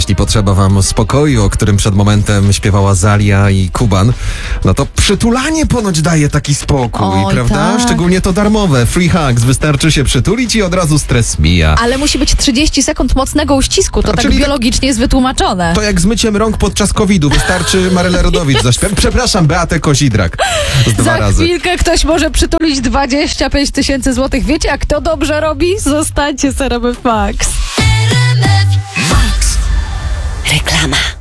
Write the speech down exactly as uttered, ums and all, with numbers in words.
jeśli potrzeba wam spokoju, o którym przed momentem śpiewała Zalia i Kuban, no to przytulanie ponoć daje taki spokój, Oj, prawda? tak. Szczególnie to darmowe. Free hugs. Wystarczy się przytulić i od razu stres mija. Ale musi być trzydzieści sekund mocnego uścisku, to A, tak czyli biologicznie jest wytłumaczone. To jak z myciem rąk podczas kowida. Wystarczy Marylę Rodowicz zaśpiewać. Przepraszam, Beatę Kozidrak. Z dwa Za razy. chwilkę ktoś może przytulić dwadzieścia pięć tysięcy złotych. Wiecie, jak to dobrze robi? Zostańcie z R M F Max. Reklama.